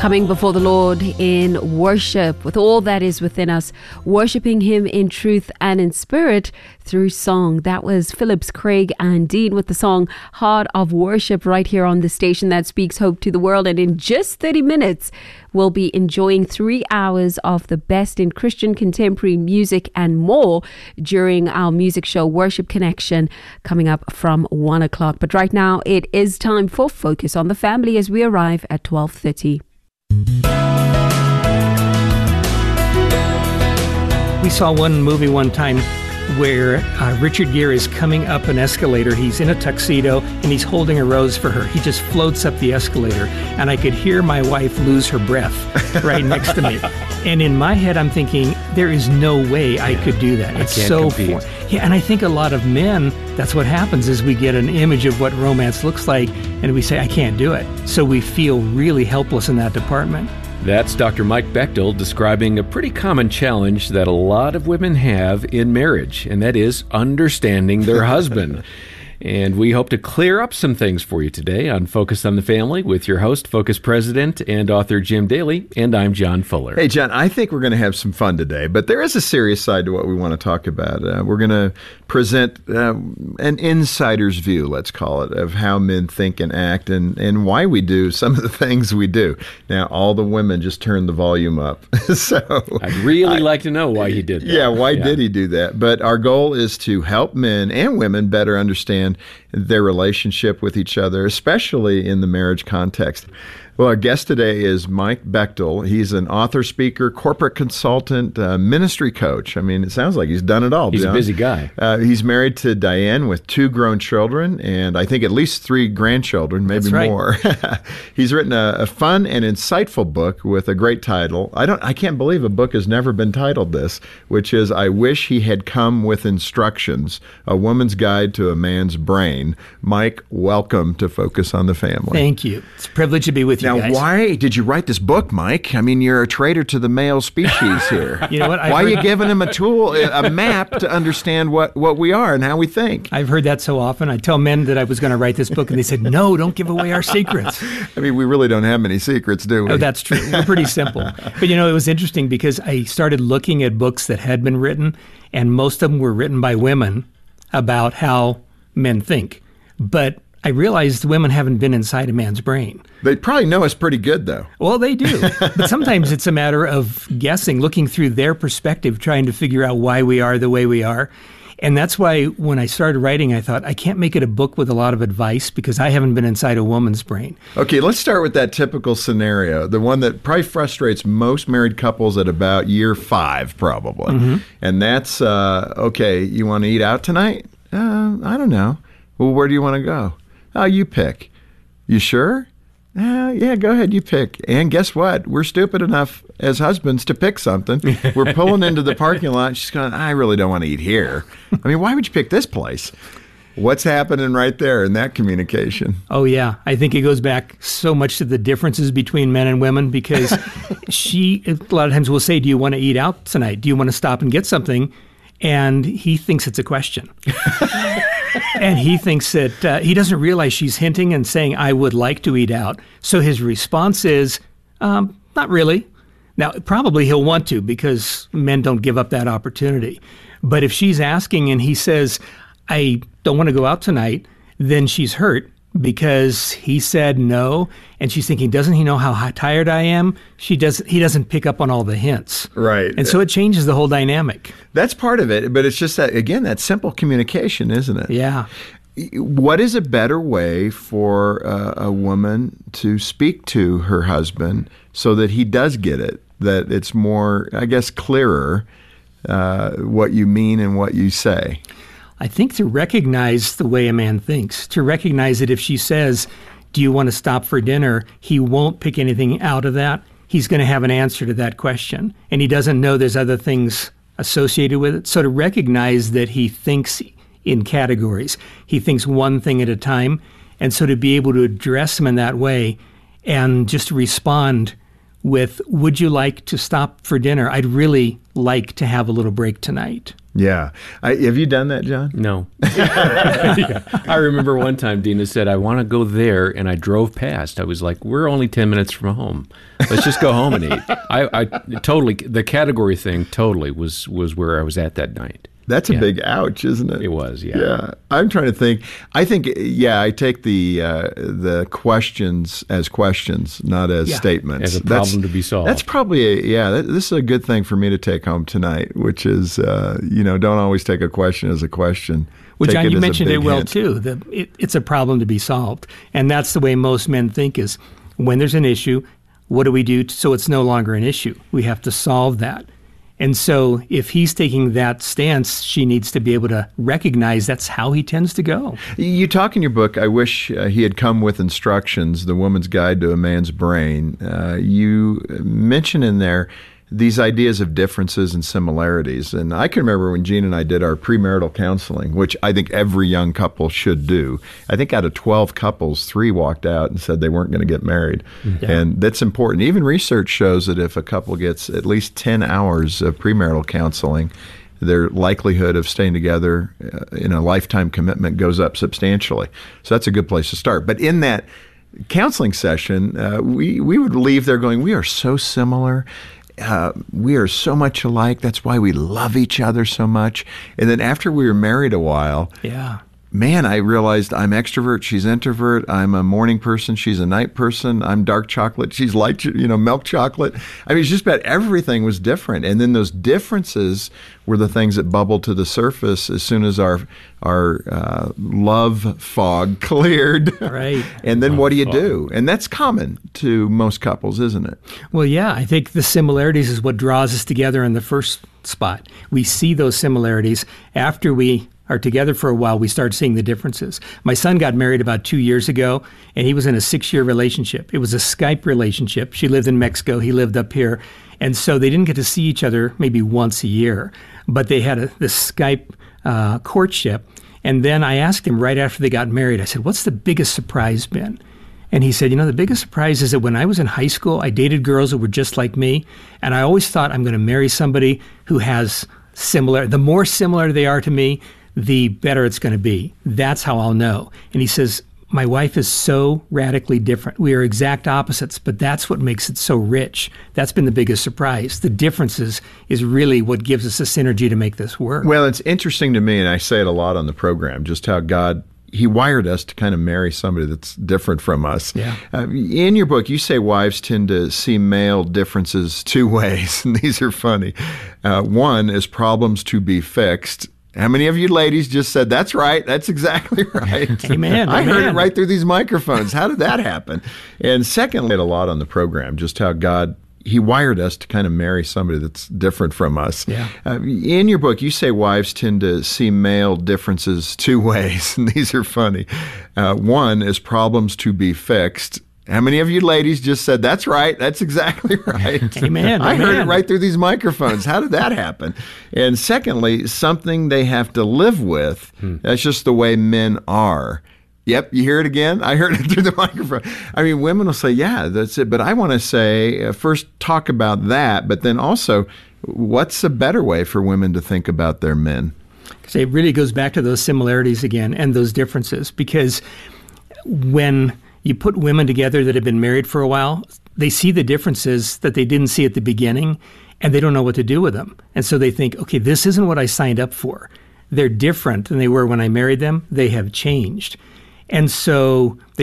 Coming before the Lord in worship with all that is within us, worshiping Him in truth and in spirit through song. That was Phillips, Craig and Dean with the song Heart of Worship right here on the station that speaks hope to the world. And in just 30 minutes, we'll be enjoying 3 hours of the best in Christian contemporary music and more during our music show Worship Connection coming up from 1 o'clock. But right now, it is time for Focus on the Family as we arrive at 12:30. We saw one movie one time where Richard Gere is coming up an escalator. He's in a tuxedo and he's holding a rose for her. He just floats up the escalator and I could hear my wife lose her breath right next to me. And in my head, I'm thinking, there is no way I could do that. It's so foreign. Yeah, and I think a lot of men, that's what happens is we get an image of what romance looks like and we say, I can't do it. So we feel really helpless in that department. That's Dr. Mike Bechtel describing a pretty common challenge that a lot of women have in marriage, and that is understanding their husband. And we hope to clear up some things for you today on Focus on the Family with your host, Focus President and author Jim Daly, and I'm John Fuller. Hey, John, I think we're going to have some fun today, but there is a serious side to what we want to talk about. We're going to present an insider's view, let's call it, of how men think and act and why we do some of the things we do. Now, all the women just turned the volume up. So I'd really like to know why he did that. Yeah, why did he do that? But our goal is to help men and women better understand their relationship with each other, especially in the marriage context. Well, our guest today is Mike Bechtel. He's an author, speaker, corporate consultant, ministry coach. I mean, it sounds like he's done it all. He's a busy guy. He's married to Diane with 2 grown children and I think at least 3 grandchildren, maybe more. He's written a fun and insightful book with a great title. I can't believe a book has never been titled this, which is I Wish He Had Come with Instructions, A Woman's Guide to a Man's Brain. Mike, welcome to Focus on the Family. Thank you. It's a privilege to be with you. Now, guys. Why did you write this book, Mike? I mean, you're a traitor to the male species here. You know what? Why are you giving him a map to understand what we are and how we think? I've heard that so often. I tell men that I was going to write this book, and they said, no, don't give away our secrets. I mean, we really don't have many secrets, do we? Oh, that's true. We're pretty simple. But, you know, it was interesting because I started looking at books that had been written, and most of them were written by women about how men think. But I realized women haven't been inside a man's brain. They probably know us pretty good, though. Well, they do. But sometimes it's a matter of guessing, looking through their perspective, trying to figure out why we are the way we are. And that's why when I started writing, I thought, I can't make it a book with a lot of advice because I haven't been inside a woman's brain. Okay, let's start with that typical scenario, the one that probably frustrates most married couples at about year 5, probably. Mm-hmm. And that's, okay, you want to eat out tonight? I don't know. Well, where do you want to go? Oh, you pick. You sure? Yeah, go ahead, you pick. And guess what? We're stupid enough as husbands to pick something. We're pulling into the parking lot. She's going, I really don't want to eat here. I mean, why would you pick this place? What's happening right there in that communication? Oh, yeah. I think it goes back so much to the differences between men and women because she, a lot of times, will say, do you want to eat out tonight? Do you want to stop and get something? And he thinks it's a question. And he thinks that he doesn't realize she's hinting and saying, I would like to eat out. So his response is, not really. Now, probably he'll want to because men don't give up that opportunity. But if she's asking and he says, I don't want to go out tonight, then she's hurt because he said no. And she's thinking, doesn't he know how tired I am? He doesn't pick up on all the hints. Right. And so it changes the whole dynamic. That's part of it. But it's just that, again, that simple communication, isn't it? Yeah. What is a better way for a woman to speak to her husband so that he does get it, that it's more, I guess, clearer what you mean and what you say? I think to recognize the way a man thinks, to recognize that if she says, do you want to stop for dinner, he won't pick anything out of that. He's going to have an answer to that question. And he doesn't know there's other things associated with it. So to recognize that he thinks in categories, he thinks one thing at a time. And so to be able to address him in that way and just respond with, would you like to stop for dinner? I'd really like to have a little break tonight. Yeah. Have you done that, John? No. Yeah. I remember one time Dina said, I want to go there, and I drove past. I was like, we're only 10 minutes from home. Let's just go home and eat. I totally, the category thing totally was where I was at that night. That's a big ouch, isn't it? It was, yeah. Yeah. I'm trying to think. I think, I take the questions as questions, not as statements. As a problem to be solved. That's probably this is a good thing for me to take home tonight, which is, don't always take a question as a question. Well, Take John, you mentioned it well, hint. too. It's a problem to be solved. And that's the way most men think is when there's an issue, what do we do so it's no longer an issue? We have to solve that. And so if he's taking that stance, she needs to be able to recognize that's how he tends to go. You talk in your book, I wish he had come with instructions, The Woman's Guide to a Man's Brain. You mention in there these ideas of differences and similarities. And I can remember when Gene and I did our premarital counseling, which I think every young couple should do. I think out of 12 couples, 3 walked out and said they weren't going to get married. Yeah. And that's important. Even research shows that if a couple gets at least 10 hours of premarital counseling, their likelihood of staying together in a lifetime commitment goes up substantially. So that's a good place to start. But in that counseling session, we would leave there going, we are so similar. We are so much alike. That's why we love each other so much. And then after we were married a while, man, I realized I'm extrovert, she's introvert. I'm a morning person, she's a night person. I'm dark chocolate, she's light, milk chocolate. I mean, it's just about everything was different. And then those differences were the things that bubbled to the surface as soon as our love fog cleared. Right. And then what do you do? And that's common to most couples, isn't it? Well, yeah, I think the similarities is what draws us together in the first spot. We see those similarities. After we are together for a while, we start seeing the differences. My son got married about 2 years ago, and he was in a 6-year relationship. It was a Skype relationship. She lived in Mexico. He lived up here. And so they didn't get to see each other maybe once a year, but they had this Skype courtship. And then I asked him right after they got married, I said, what's the biggest surprise been? And he said, the biggest surprise is that when I was in high school, I dated girls who were just like me. And I always thought I'm going to marry somebody who has similar, the more similar they are to me, the better it's going to be. That's how I'll know. And he says, my wife is so radically different. We are exact opposites, but that's what makes it so rich. That's been the biggest surprise. The differences is really what gives us the synergy to make this work. Well, it's interesting to me, and I say it a lot on the program, just how God, he wired us to kind of marry somebody that's different from us. Yeah. In your book, you say wives tend to see male differences 2 ways, and these are funny. One is problems to be fixed. How many of you ladies just said, that's right, that's exactly right? Amen. I heard it right through these microphones. How did that happen? And secondly, a lot on the program, just how God, he wired us to kind of marry somebody that's different from us. Yeah. In your book, you say wives tend to see male differences 2 ways, and these are funny. One is problems to be fixed. How many of you ladies just said, that's right, that's exactly right? Amen. I heard it right through these microphones. How did that happen? And secondly, something they have to live with. That's just the way men are. Yep, you hear it again? I heard it through the microphone. I mean, women will say, yeah, that's it. But I want to say, first talk about that, but then also, what's a better way for women to think about their men? So it really goes back to those similarities again and those differences, because when you put women together that have been married for a while, they see the differences that they didn't see at the beginning, and they don't know what to do with them. And so they think, okay, this isn't what I signed up for. They're different than they were when I married them. They have changed. And so they